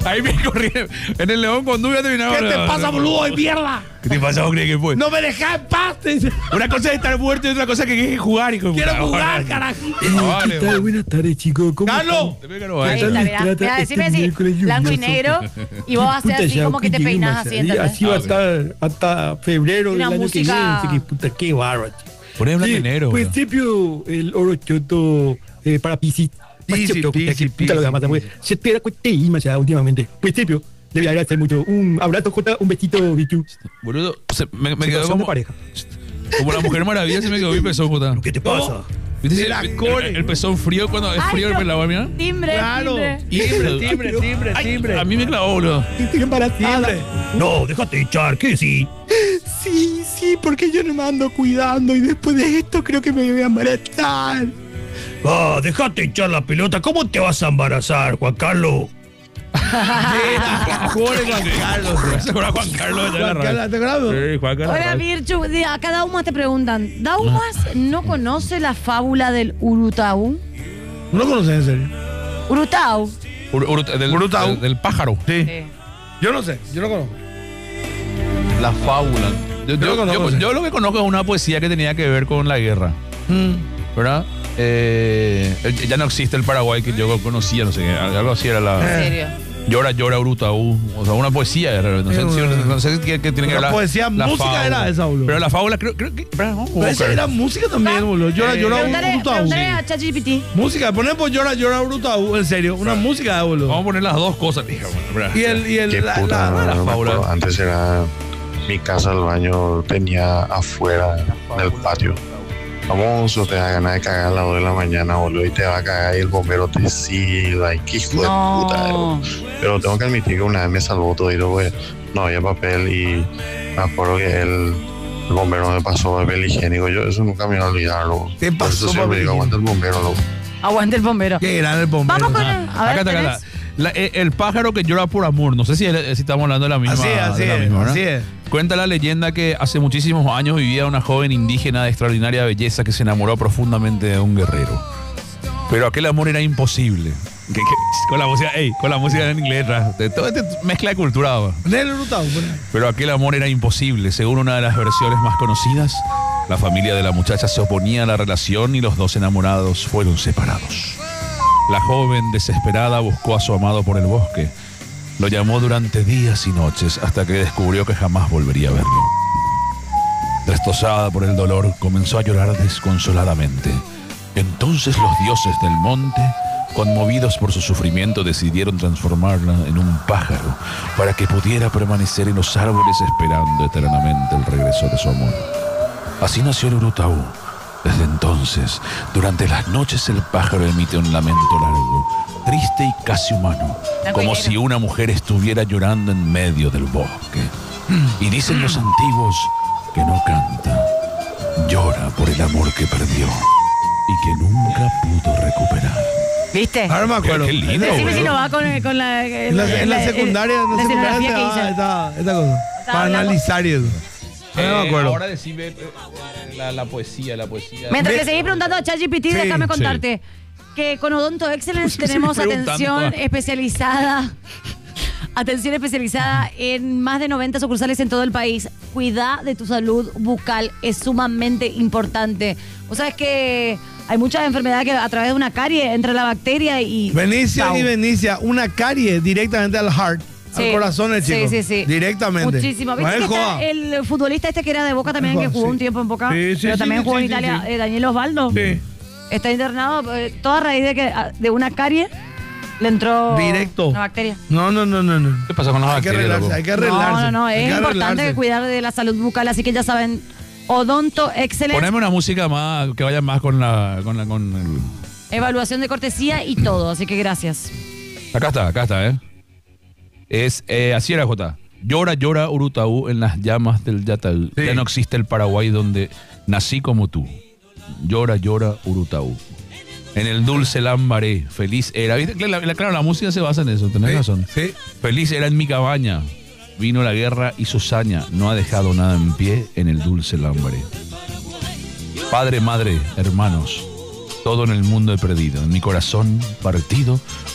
Ahí me corrí. En el León con Dubia terminaba. ¿Qué te pasa, boludo de mierda? ¿Qué te pasa, vos crees que fue? No me dejás en paz. Una cosa es estar muerto y otra cosa que jugar, hijo de puta. Quiero jugar, Vale. carajito. Vale, ¿Qué tal? Buenas tardes, chicos. ¿Cómo Carlos. Ahí están? Ahí está, les mirá. trata Mirá, este decime así, miércoles blanco y lluvioso? negro, y vos haces Puta, así ya, como que te ¿qué peinas más? así, ¿entendés? Así va a estar hasta febrero Una del año que música- viene. Así que, puta, qué bárbaro. Poné blanco Sí, y negro. pues bro. principio el oro choto para Piscis. Piscis, Piscis, Puta lo que pasa, Piscis. pues, se te da cuenta ya últimamente. Principio, le voy a agradecer mucho. Un abrazo, Jota, un besito, bichu. Boludo, me quedó Situación de como, pareja. como la Mujer Maravilla, se me quedó mi pezón, Jota. ¿Qué te pasa? ¿Viste De la el, core. el pezón frío cuando es Ay, frío no. el agua, mira? Timbre, Claro. timbre. Timbre. A mí me clavó, boludo. Estoy embarazada. Timbre. No, déjate echar, ¿qué sí? Sí, porque yo no me ando cuidando y después de esto creo que me voy a embarazar. Ah, déjate echar la pelota. ¿Cómo te vas a embarazar, Juan Carlos? Core Juan Carlos. ¿Se acuerda Juan Carlos? allá en la Juan radio? Carlos, ¿te acuerdas? Sí, Juan Carlos. Hola, Virchu. Acá Daumas te preguntan. ¿Daumas no conoce la fábula del Urutau? ¿No lo conoces en serio? Urutau. Del, del pájaro. Sí. Yo no sé, yo no conozco. La fábula. Yo lo que conozco es una poesía que tenía que ver con la guerra. ¿Verdad? Ya no existe el Paraguay que yo conocía, no sé, algo así era la. ¿En serio? Llora, llora, Urutaú. O sea, una poesía. No sé qué tiene que ver. Una poesía, música fábula. era esa, boludo. Pero la fábula, creo que. Espera, vamos a Pero esa buscar. era música también, boludo. Llora, llora, Preguntale Urutaú. a ChatGPT. Música, ponemos llora, llora, Urutaú, en serio. Una música, boludo. Vamos a poner las dos cosas, hija. Bueno, espera. Y el, Qué puta, la no me fábula. acuerdo. Antes era mi casa, el baño tenía afuera del patio. Vamos, te da ganas de cagar a las 2 de la mañana, boludo, y te va a cagar y el bombero te sigue, y qué hijo de puta. No. Pero tengo que admitir que una vez me salvó todo y pues no había papel y me acuerdo que el bombero me pasó papel higiénico. Yo eso nunca me voy a olvidarlo. ¿Qué Por pasó, eso siempre papel digo, aguanta el bombero, loco. Aguante el bombero. Qué grande el bombero. Vamos con el. A ver, Acá está, acá está. El pájaro que llora por amor. No sé si estamos hablando de la misma. Así de la es, misma, ¿verdad? así es. Cuenta la leyenda que hace muchísimos años vivía una joven indígena de extraordinaria belleza que se enamoró profundamente de un guerrero. Pero aquel amor era imposible. Con la música en inglés, de toda esta mezcla de cultura. ¿va? Ponele Urutaú, ponele. Pero aquel amor era imposible. Según una de las versiones más conocidas, la familia de la muchacha se oponía a la relación y los dos enamorados fueron separados. La joven, desesperada, buscó a su amado por el bosque. Lo llamó durante días y noches hasta que descubrió que jamás volvería a verlo. Destrozada por el dolor, comenzó a llorar desconsoladamente. Entonces los dioses del monte, conmovidos por su sufrimiento, decidieron transformarla en un pájaro para que pudiera permanecer en los árboles esperando eternamente el regreso de su amor. Así nació el Urutaú. Desde entonces, durante las noches el pájaro emite un lamento largo, triste y casi humano, como si una mujer estuviera llorando en medio del bosque. Y dicen los antiguos que no canta, llora por el amor que perdió y que nunca pudo recuperar. ¿Viste? Ahora me acuerdo. Qué lindo, Decime si boludo. no va con la. En la secundaria, la escenografía que hice. esta cosa. Para hablando. analizar y eso. Ahora me acuerdo. Ahora decime la poesía. Mientras Ve- que seguís preguntando a ChatGPT, Sí, déjame contarte que con Odonto Excellence tenemos preguntando. atención especializada. Atención especializada en más de 90 sucursales en todo el país. Cuida de tu salud bucal, es sumamente importante. Vos sabés que hay muchas enfermedades que a través de una carie entra la bacteria y... Benicia Chau. y Benicia, una carie directamente al heart, Sí. al corazón del chico. Sí. Directamente. Muchísimo. ¿Viste No que es está joda. el futbolista este que era de Boca también, que jugó Sí. un tiempo en Boca? Sí, sí, pero sí, también sí, jugó en sí, Italia, sí. Daniel Osvaldo. Sí. Está internado, toda a raíz de una carie le entró Directo. una bacteria. No. ¿Qué pasa con las Hay que bacterias, arreglarse, loco? hay que arreglarse. No, hay es que importante arreglarse. cuidar de la salud bucal, así que ya saben, Odonto Excellence, Poneme una música más que vaya más con el... evaluación de cortesía y todo, así que gracias. Acá está, Es, así era, Jota. Llora, llora, Urutaú en las llamas del Yataú. Sí. Ya no existe el Paraguay donde nací como tú. Llora, llora, Urutaú. En el dulce lambaré, feliz era. ¿Viste? Claro, la música se basa en eso, tenés razón. Sí. Feliz era en mi cabaña. Vino la guerra y su saña. No ha dejado nada en pie en el dulce lambaré. Padre, madre, hermanos, todo en el mundo he perdido. En mi corazón partido,